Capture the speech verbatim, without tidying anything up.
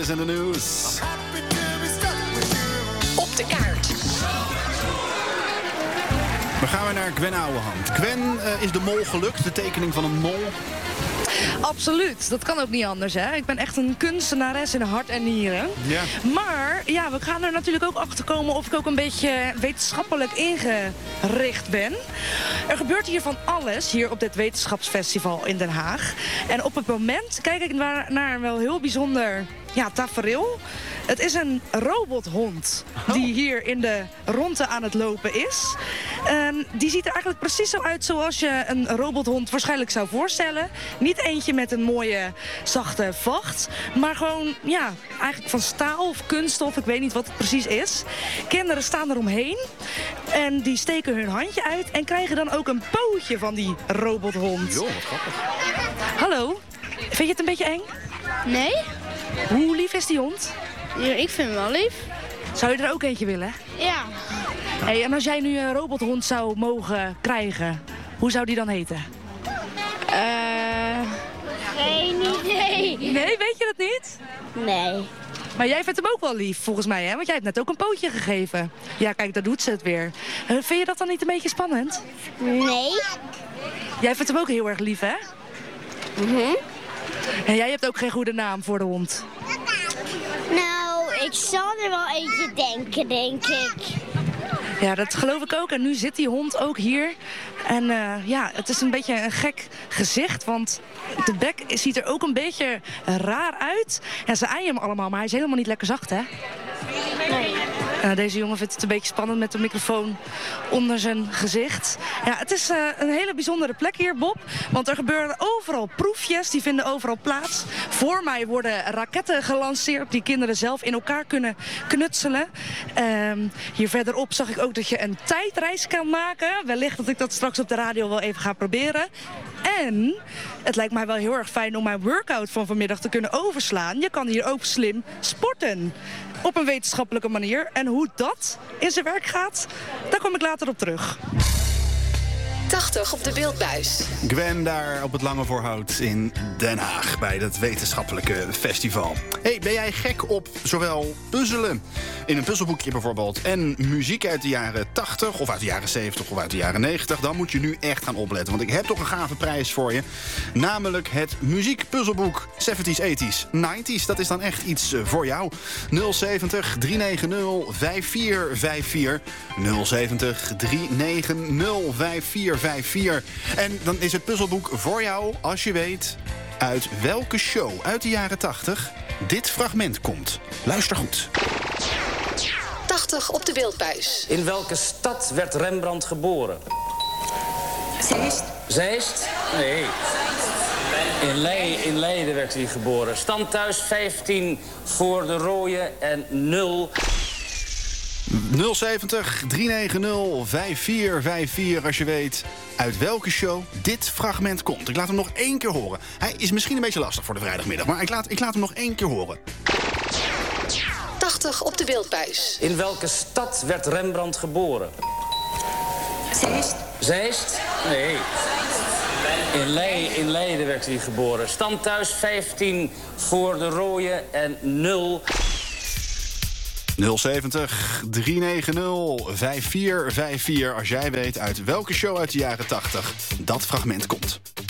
Dennis en de Nieuws. Op de kaart. Dan gaan we naar Gwen Ouwehand. Gwen, uh, is de mol gelukt? De tekening van een mol? Absoluut, dat kan ook niet anders, hè. Ik ben echt een kunstenares in hart en nieren. Ja. Maar ja, we gaan er natuurlijk ook achter komen of ik ook een beetje wetenschappelijk ingericht ben. Er gebeurt hier van alles, hier op dit wetenschapsfestival in Den Haag. En op het moment kijk ik naar, naar een wel heel bijzonder ja, tafereel. Het is een robothond die hier in de ronde aan het lopen is. En die ziet er eigenlijk precies zo uit zoals je een robothond waarschijnlijk zou voorstellen. Niet eentje met een mooie zachte vacht, maar gewoon ja, eigenlijk van staal of kunststof. Ik weet niet wat het precies is. Kinderen staan eromheen en die steken hun handje uit en krijgen dan ook een pootje van die robothond. Joh, wat grappig. Hallo, vind je het een beetje eng? Nee? Hoe lief is die hond? Ja, ik vind hem wel lief. Zou je er ook eentje willen? Ja. Hey, en als jij nu een robothond zou mogen krijgen, hoe zou die dan heten? Eh... Geen idee. Nee, weet je dat niet? Nee. Maar jij vindt hem ook wel lief, volgens mij, hè? Want jij hebt net ook een pootje gegeven. Ja, kijk, daar doet ze het weer. Uh, vind je dat dan niet een beetje spannend? Nee. Jij vindt hem ook heel erg lief, hè? Mhm. En jij hebt ook geen goede naam voor de hond. Nou, ik zal er wel eentje denken, denk ik. Ja, dat geloof ik ook. En nu zit die hond ook hier. En uh, ja, het is een beetje een gek gezicht, want de bek ziet er ook een beetje raar uit. Ja, ze aaien hem allemaal, maar hij is helemaal niet lekker zacht, hè? Nee. Uh, deze jongen vindt het een beetje spannend met de microfoon onder zijn gezicht. Ja, het is uh, een hele bijzondere plek hier, Bob. Want er gebeuren overal proefjes, die vinden overal plaats. Voor mij worden raketten gelanceerd die kinderen zelf in elkaar kunnen knutselen. Uh, hier verderop zag ik ook dat je een tijdreis kan maken. Wellicht dat ik dat straks op de radio wel even ga proberen. En het lijkt mij wel heel erg fijn om mijn workout van vanmiddag te kunnen overslaan. Je kan hier ook slim sporten. Op een wetenschappelijke manier. En hoe dat in zijn werk gaat, daar kom ik later op terug. tachtig op de beeldbuis. Gwen daar op het Lange Voorhout in Den Haag bij het wetenschappelijke festival. Hey, ben jij gek op zowel puzzelen, in een puzzelboekje bijvoorbeeld, en muziek uit de jaren tachtig of uit de jaren zeventig of uit de jaren negentig? Dan moet je nu echt gaan opletten, want ik heb toch een gave prijs voor je. Namelijk het muziekpuzzelboek zeventies, eighties, nineties. Dat is dan echt iets voor jou. nul zeventig, drie negen nul, vijf vier vijf vier. nul zeventig, drie negen nul, vijf vier vijf vier. En dan is het puzzelboek voor jou als je weet uit welke show uit de jaren tachtig dit fragment komt. Luister goed. tachtig op de beeldbuis. In welke stad werd Rembrandt geboren? Zeist. Zeist? Nee. In, Le in Leiden werd hij geboren. Stand thuis vijftien voor de rode en nul... nul zeventig, drie negen nul, vijf vier vijf vier als je weet uit welke show dit fragment komt. Ik laat hem nog één keer horen. Hij is misschien een beetje lastig voor de vrijdagmiddag, maar ik laat, ik laat hem nog één keer horen. tachtig op de beeldbuis. In welke stad werd Rembrandt geboren? Zeist. Zeist? Nee. In, Le in Leiden werd hij geboren. Stand thuis vijftien voor de rode en nul... nul zeventig, drie negen nul, vijf vier vijf vier als jij weet uit welke show uit de jaren tachtig dat fragment komt.